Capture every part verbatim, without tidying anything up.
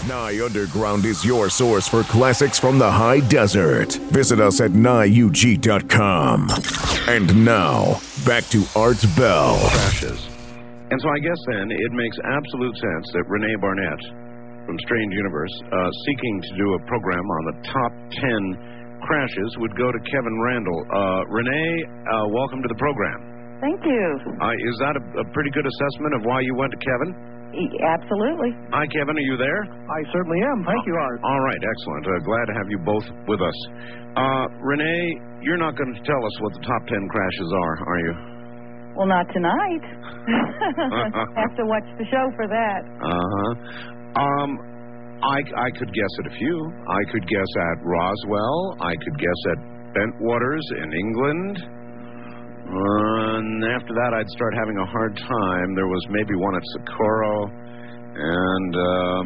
Nye Underground is your source for classics from the high desert. Visit us at nye u g dot com. And now, back to Art Bell. Crashes. And so I guess then it makes absolute sense that Renee Barnett from Strange Universe, uh, seeking to do a program on the top ten crashes, would go to Kevin Randle. Uh, Renee, uh, welcome to the program. Thank you. Uh, is that a, a pretty good assessment of why you went to Kevin? E- absolutely. Hi, Kevin. Are you there? I certainly am. Thank you, Art. All right. Excellent. Uh, glad to have you both with us. Uh, Renee, you're not going to tell us what the top ten crashes are, are you? Well, not tonight. Have to watch the show for that. Uh-huh. Um, I, I could guess at a few. I could guess at Roswell. I could guess at Bentwaters in England. Uh, and after that, I'd start having a hard time. There was maybe one at Socorro. And um,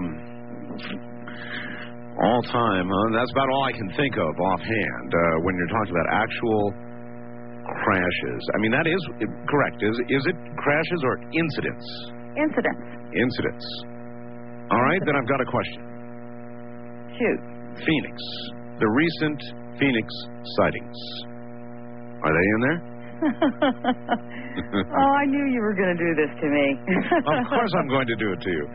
all time, huh? That's about all I can think of offhand uh, when you're talking about actual crashes. I mean, that is correct. Is, is it crashes or incidents? Incidents. Incidents. All right, then I've got a question. Shoot. Phoenix. The recent Phoenix sightings. Are they in there? Oh, I knew you were going to do this to me. Of course I'm going to do it to you.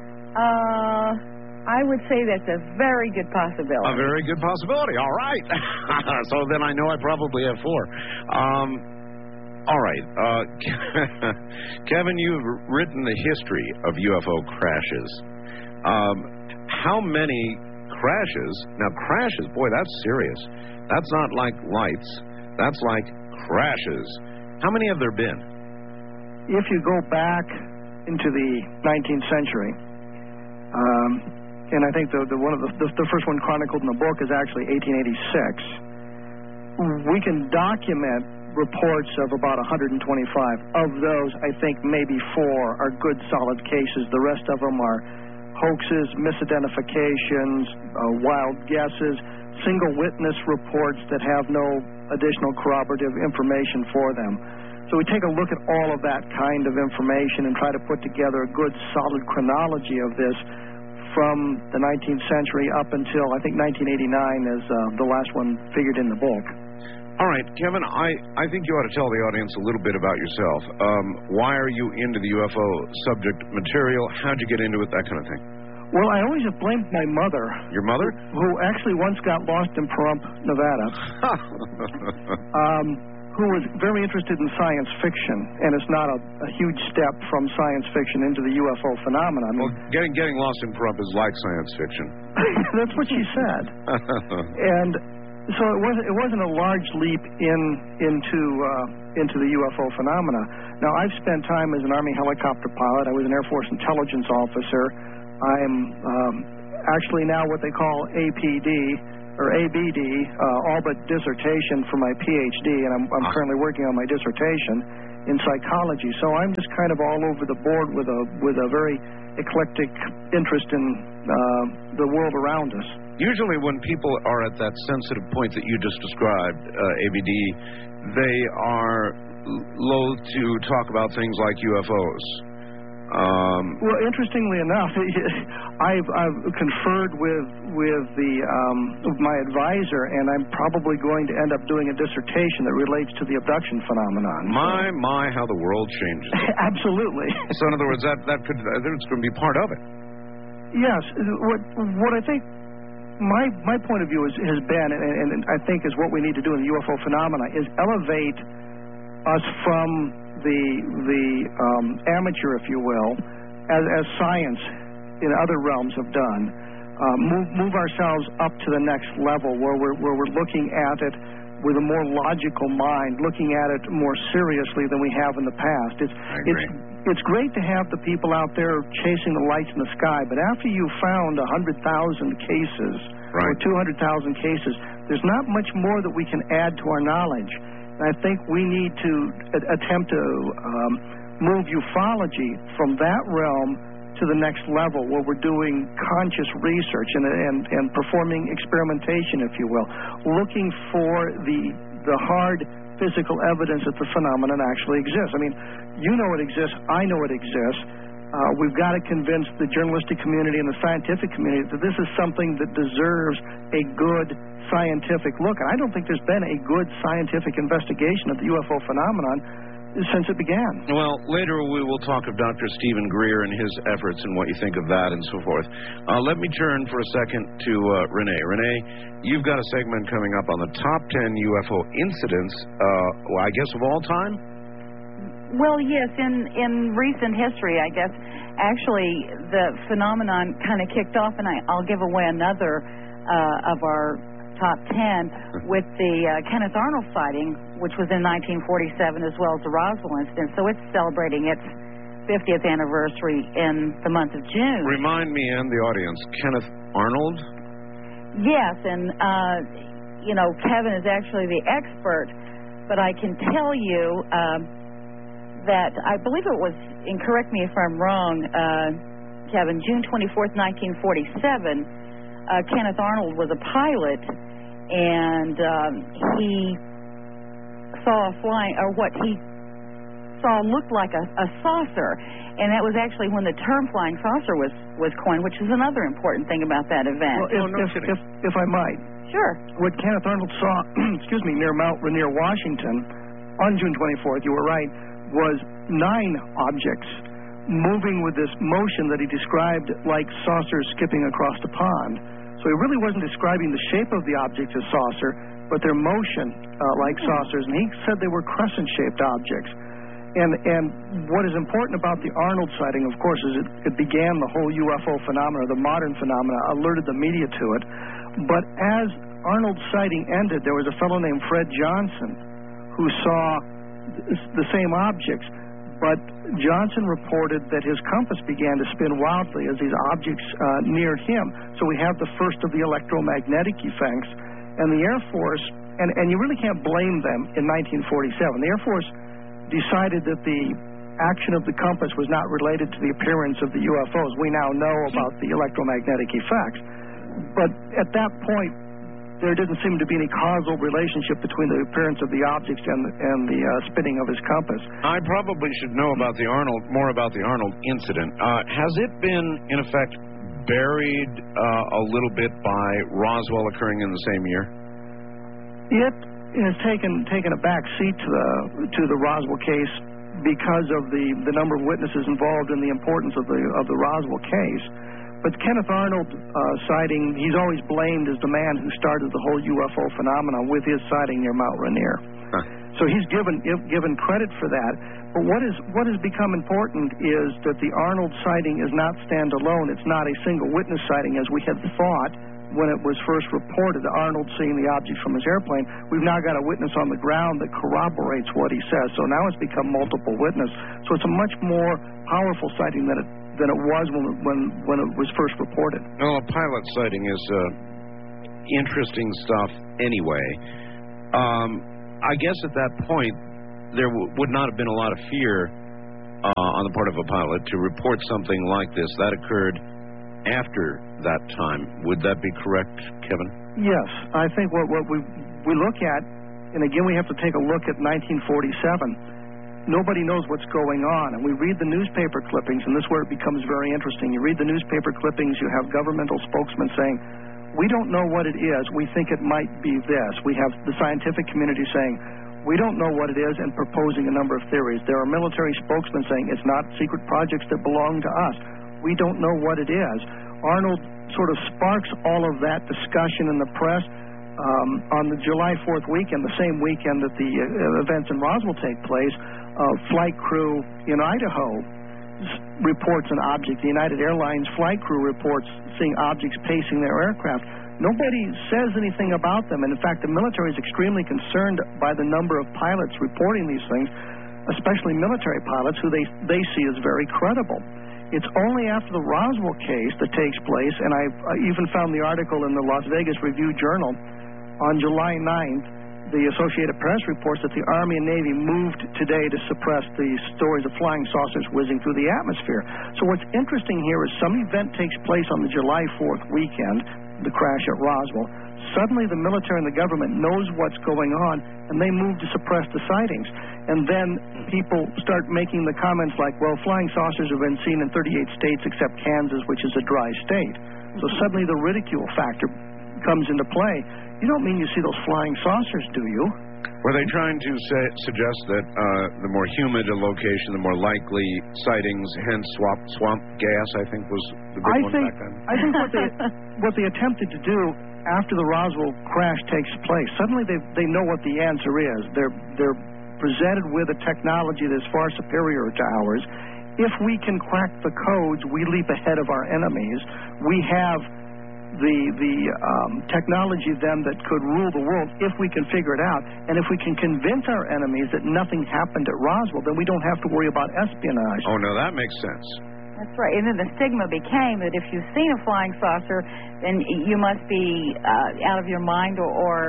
Uh, I would say that's a very good possibility. A very good possibility. All right. So then I know I probably have four. Um, all right. Uh, Kevin, you've written the history of U F O crashes. Um, how many crashes? Now, crashes, boy, that's serious. That's not like lights. That's like crashes. How many have there been? If you go back into the nineteenth century, um, and I think the, the one of the, the the first one chronicled in the book is actually eighteen eighty-six. We can document reports of about one hundred twenty-five. Of those, I think maybe four are good, solid cases. The rest of them are hoaxes, misidentifications, uh, wild guesses, single witness reports that have no additional corroborative information for them. So we take a look at all of that kind of information and try to put together a good, solid chronology of this from the nineteenth century up until, I think, nineteen eighty-nine is uh, the last one figured in the book. All right, Kevin, I, I think you ought to tell the audience a little bit about yourself. Um, why are you into the U F O subject material? How'd you get into it, that kind of thing? Well, I always have blamed my mother. Your mother? Who actually once got lost in Pahrump, Nevada. um, who was very interested in science fiction, and it's not a, a huge step from science fiction into the U F O phenomenon. Well, getting getting lost in Pahrump is like science fiction. That's what she said. And so it wasn't it wasn't a large leap in into uh, into the U F O phenomena. Now, I've spent time as an Army helicopter pilot. I was an Air Force intelligence officer. I'm um, actually now what they call A P D or A B D, uh, all but dissertation for my P H D, and I'm, I'm currently working on my dissertation in psychology. So I'm just kind of all over the board with a with a very eclectic interest in uh, the world around us. Usually when people are at that sensitive point that you just described, uh, A B D, they are loath to talk about things like U F Os. Um, well, interestingly enough, I've, I've conferred with with the um, my advisor, and I'm probably going to end up doing a dissertation that relates to the abduction phenomenon. My, so. my, how the world changes. Absolutely. So, in other words, that that could it's going to be part of it. Yes. What what I think my my point of view is, has been, and, and I think is what we need to do in the U F O phenomena, is elevate us from the the um, amateur, if you will, as, as science in other realms have done, uh, move move ourselves up to the next level where we're where we're looking at it with a more logical mind, looking at it more seriously than we have in the past. It's it's it's great to have the people out there chasing the lights in the sky, but after you found a hundred thousand cases right. or two hundred thousand cases, there's not much more that we can add to our knowledge. And I think we need to attempt to um, move ufology from that realm to the next level, where we're doing conscious research and, and, and performing experimentation, if you will, looking for the the hard physical evidence that the phenomenon actually exists. I mean, you know it exists, I know it exists. Uh, we've got to convince the journalistic community and the scientific community that this is something that deserves a good scientific look. And I don't think there's been a good scientific investigation of the U F O phenomenon since it began. Well, later we will talk of Doctor Stephen Greer and his efforts and what you think of that and so forth. Uh, let me turn for a second to uh, Renee. Renee, you've got a segment coming up on the top ten U F O incidents, uh, well, I guess of all time? Well, yes, in, in recent history, I guess. Actually, the phenomenon kind of kicked off, and I, I'll give away another uh, of our top ten with the uh, Kenneth Arnold sighting, which was in nineteen forty-seven, as well as the Roswell incident. So it's celebrating its fiftieth anniversary in the month of June. Remind me and the audience, Kenneth Arnold? Yes, and, uh, you know, Kevin is actually the expert, but I can tell you... Uh, that I believe it was, and correct me if I'm wrong, uh, Kevin, June twenty-fourth, nineteen forty-seven, uh, Kenneth Arnold was a pilot, and um, he saw a flying, or what he saw looked like a, a saucer, and that was actually when the term flying saucer was, was coined, which is another important thing about that event. Well, if, oh, no if, if, if I might. Sure. What Kenneth Arnold saw, excuse me, near Mount Rainier, Washington, on June twenty-fourth, you were right, was nine objects moving with this motion that he described like saucers skipping across the pond. So he really wasn't describing the shape of the objects as saucer, but their motion uh, like saucers. And he said they were crescent-shaped objects. And and what is important about the Arnold sighting, of course, is it, it began the whole U F O phenomena, the modern phenomena, alerted the media to it. But as Arnold's sighting ended, there was a fellow named Fred Johnson who saw the same objects, but Johnson reported that his compass began to spin wildly as these objects uh, neared him. So we have the first of the electromagnetic effects, and the Air Force, and, and you really can't blame them in nineteen forty-seven. The Air Force decided that the action of the compass was not related to the appearance of the U F Os. We now know about the electromagnetic effects, but at that point, there didn't seem to be any causal relationship between the appearance of the objects and, and the uh, spinning of his compass. I probably should know about the Arnold, more about the Arnold incident. Uh, has it been, in effect, buried uh, a little bit by Roswell occurring in the same year? It has taken taken a back seat to the to the Roswell case because of the, the number of witnesses involved and the importance of the of the Roswell case. But Kenneth Arnold uh, sighting, he's always blamed as the man who started the whole U F O phenomenon with his sighting near Mount Rainier. Huh. So he's given given credit for that. But what is what has become important is that the Arnold sighting is not standalone. It's not a single witness sighting as we had thought when it was first reported, Arnold seeing the object from his airplane. We've now got a witness on the ground that corroborates what he says. So now it's become multiple witness. So it's a much more powerful sighting than it than it was when when when it was first reported. Well, a pilot sighting is uh, interesting stuff anyway. Um, I guess at that point there w- would not have been a lot of fear uh, on the part of a pilot to report something like this. That occurred after that time. Would that be correct, Kevin? Yes, I think what what we we look at, and again we have to take a look at nineteen forty-seven. Nobody knows what's going on, and we read the newspaper clippings, and this is where it becomes very interesting. You read the newspaper clippings, you have governmental spokesmen saying, we don't know what it is, we think it might be this. We have the scientific community saying, we don't know what it is, and proposing a number of theories. There are military spokesmen saying it's not secret projects that belong to us. We don't know what it is. Arnold sort of sparks all of that discussion in the press. Um, on the July fourth weekend, the same weekend that the uh, events in Roswell take place, uh, flight crew in Idaho s- reports an object. The United Airlines flight crew reports seeing objects pacing their aircraft. Nobody says anything about them, and in fact, the military is extremely concerned by the number of pilots reporting these things, especially military pilots who they, they see as very credible. It's only after the Roswell case that takes place, and I, I even found the article in the Las Vegas Review-Journal. On July ninth, the Associated Press reports that the Army and Navy moved today to suppress the stories of flying saucers whizzing through the atmosphere. So what's interesting here is some event takes place on the July fourth weekend, the crash at Roswell. Suddenly, the military and the government knows what's going on, and they move to suppress the sightings. And then people start making the comments like, well, flying saucers have been seen in thirty-eight states except Kansas, which is a dry state. So suddenly the ridicule factor comes into play. You don't mean you see those flying saucers, do you? Were they trying to say, suggest that uh, the more humid a location, the more likely sightings, hence swamp, swamp gas, I think, was the big I one think, back then? I think what they, what they attempted to do after the Roswell crash takes place, suddenly they, they know what the answer is. They're, they're presented with a technology that's far superior to ours. If we can crack the codes, we leap ahead of our enemies. We have the the um, technology then that could rule the world if we can figure it out. And if we can convince our enemies that nothing happened at Roswell, then we don't have to worry about espionage. Oh, no, that makes sense. That's right. And then the stigma became that if you've seen a flying saucer, then you must be uh, out of your mind or or,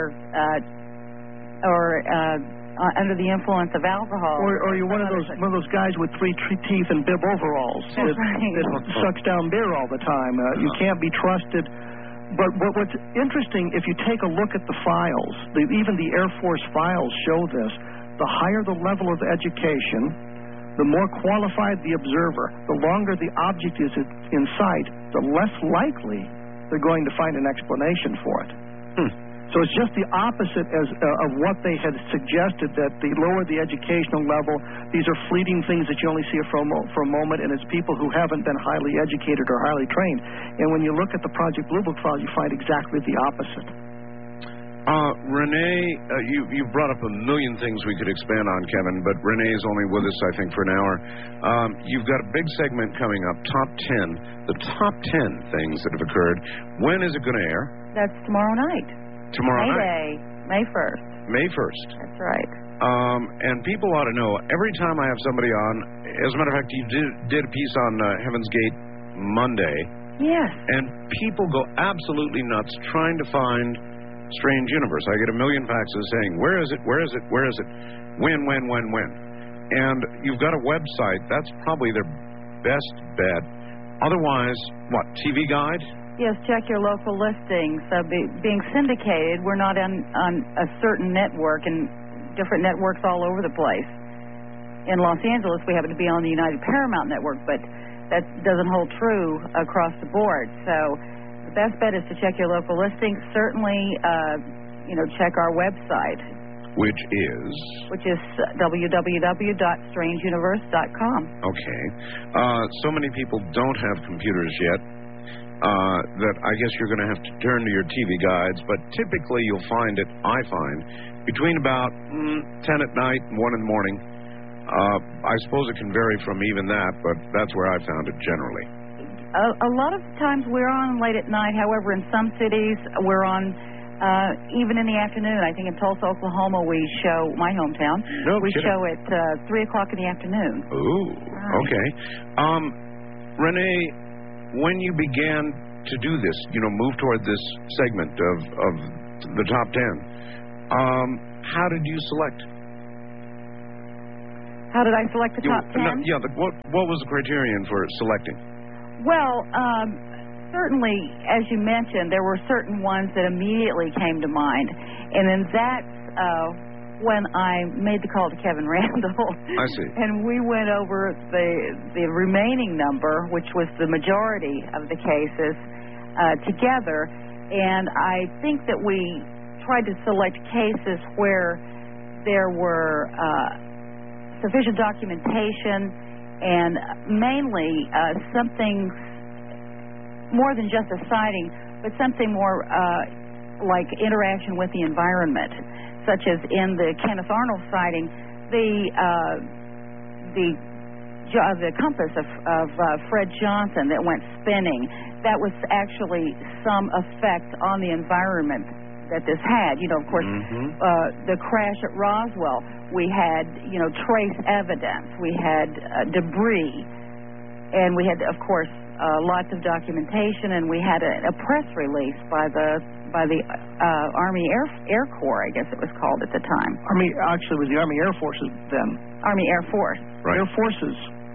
uh, or uh, under the influence of alcohol. Or, or you're one of those one of those guys with three t- teeth and bib overalls that, right. that sucks down beer all the time. Uh, you can't be trusted. But, but what's interesting, if you take a look at the files, the, even the Air Force files show this, the higher the level of education, the more qualified the observer, the longer the object is in sight, the less likely they're going to find an explanation for it. Hmm. So it's just the opposite as, uh, of what they had suggested, that the lower the educational level, these are fleeting things that you only see for a, mo- for a moment, and it's people who haven't been highly educated or highly trained. And when you look at the Project Blue Book files, you find exactly the opposite. Uh, Renee, uh, you, you brought up a million things we could expand on, Kevin, but Renee's only with us, I think, for an hour. Um, you've got a big segment coming up, Top ten, the top ten things that have occurred. When is it going to air? That's tomorrow night. Tomorrow May night. Day, May first. May first. That's right. Um, and people ought to know, every time I have somebody on, as a matter of fact, you did, did a piece on uh, Heaven's Gate Monday. Yes. And people go absolutely nuts trying to find Strange Universe. I get a million faxes saying, where is it, where is it, where is it? When, when, when, when? And you've got a website. That's probably their best bet. Otherwise, what, T V Guide? Yes, check your local listings. Uh, be, being syndicated, we're not on, on a certain network, and different networks all over the place. In Los Angeles, we happen to be on the United Paramount Network, but that doesn't hold true across the board. So the best bet is to check your local listings. Certainly, uh, you know, check our website. Which is? Which is w w w dot strange universe dot com. Okay. Uh, so many people don't have computers yet. Uh, that I guess you're going to have to turn to your T V guides, but typically you'll find it, I find, between about mm, ten at night and one in the morning. Uh, I suppose it can vary from even that, but that's where I found it generally. A, a lot of times we're on late at night. However, in some cities we're on uh, even in the afternoon. I think in Tulsa, Oklahoma, we show, my hometown, No we kidding. show at uh, three o'clock in the afternoon. Ooh, Right. okay. Um, Renee, when you began to do this, you know, move toward this segment of, of the top ten, um, how did you select? How did I select the You- top ten? no, yeah, the, what, what was the criterion for selecting? Well, um, certainly, as you mentioned, there were certain ones that immediately came to mind. And then that's uh, when I made the call to Kevin Randall. I see. And we went over the the remaining number, which was the majority of the cases, uh, together. And I think that we tried to select cases where there were uh, sufficient documentation and mainly uh, something more than just a sighting, but something more uh, like interaction with the environment, such as in the Kenneth Arnold sighting, the uh, the uh, the compass of, of uh, Fred Johnson that went spinning. That was actually some effect on the environment that this had. You know, of course, Mm-hmm. uh, the crash at Roswell, we had, you know, trace evidence. We had uh, debris. And we had, of course, uh, lots of documentation, and we had a, a press release by the by the uh, Army Air Air Corps, I guess it was called at the time. Army actually it was the Army Air Forces then. Army Air Force. Right. Air Forces.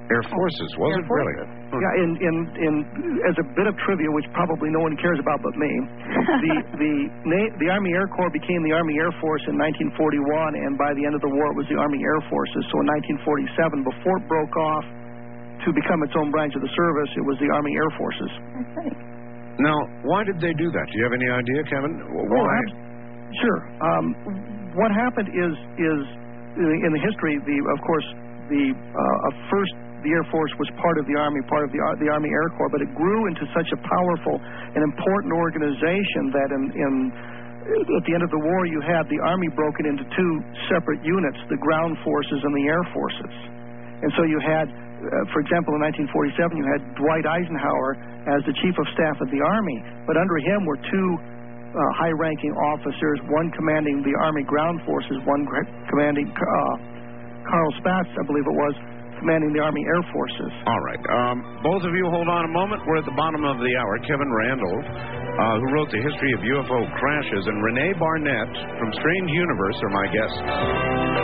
Air Forces, was Air it really? Forces. Yeah, in, in, in, as a bit of trivia, which probably no one cares about but me, the, the, Na- the Army Air Corps became the Army Air Force in nineteen forty-one, and by the end of the war, it was the Army Air Forces. So in nineteen forty-seven, before it broke off to become its own branch of the service, it was the Army Air Forces. I see. Now, why did they do that? Do you have any idea, Kevin? Why? Oh, ab- sure. Um, what happened is, is in the history, the of course, the uh, first the Air Force was part of the Army, part of the the Army Air Corps, but it grew into such a powerful and important organization that in, in at the end of the war, you had the Army broken into two separate units: the ground forces and the air forces. And so you had, uh, for example, in nineteen forty-seven, you had Dwight Eisenhower as the Chief of Staff of the Army, but under him were two uh, high-ranking officers, one commanding the Army ground forces, one commanding uh, Carl Spaatz, I believe it was, commanding the Army Air Forces. All right. Um, both of you hold on a moment. We're at the bottom of the hour. Kevin Randle, uh, who wrote The History of U F O Crashes, and Renee Barnett from Strange Universe are my guests.